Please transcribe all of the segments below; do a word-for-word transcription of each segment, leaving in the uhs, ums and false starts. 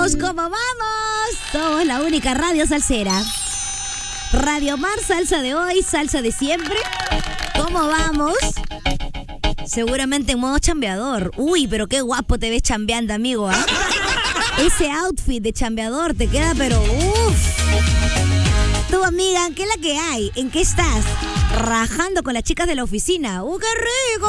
vamos? ¿Cómo vamos? Somos la única radio salsera. Radio Mar, salsa de hoy, salsa de siempre. ¿Cómo vamos? Seguramente en modo chambeador. Uy, pero qué guapo te ves chambeando, amigo, ¿ah? ¿eh? Ese outfit de chambeador te queda, pero uff. Tu amiga, ¿qué es la que hay? ¿En qué estás? Rajando con las chicas de la oficina. ¡Uh, qué rico!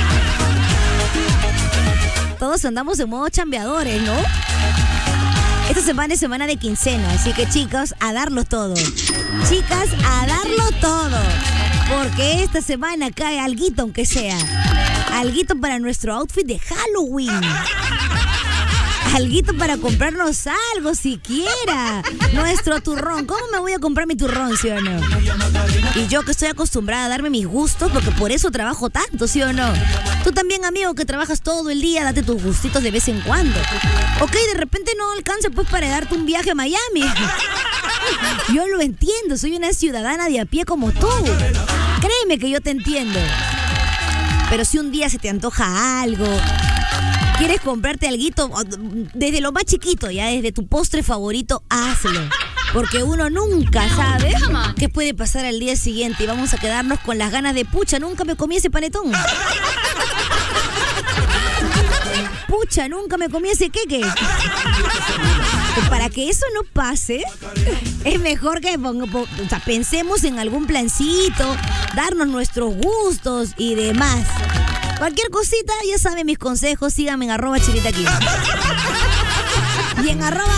Todos andamos en modo chambeadores, ¿no? Esta semana es semana de quincena, así que chicos, a darlo todo. Chicas, a darlo todo. Porque esta semana cae alguito, aunque sea. Alguito para nuestro outfit de Halloween. Alguito para comprarnos algo siquiera. Nuestro turrón. ¿Cómo me voy a comprar mi turrón, sí o no? Y yo que estoy acostumbrada a darme mis gustos, porque por eso trabajo tanto, ¿sí o no? Tú también, amigo, que trabajas todo el día, date tus gustitos de vez en cuando. Ok, de repente no alcanza pues para darte un viaje a Miami. Yo lo entiendo, soy una ciudadana de a pie como tú. Créeme que yo te entiendo. Pero si un día se te antoja algo, quieres comprarte alguito, desde lo más chiquito, ya desde tu postre favorito, hazlo. Porque uno nunca sabe qué puede pasar al día siguiente y vamos a quedarnos con las ganas de pucha, nunca me comí ese panetón. Pucha, nunca me comí ese queque. Para que eso no pase, es mejor que pongo, o sea, pensemos en algún plancito, darnos nuestros gustos y demás. Cualquier cosita, ya saben mis consejos, síganme en arroba chilita aquí. Y en arroba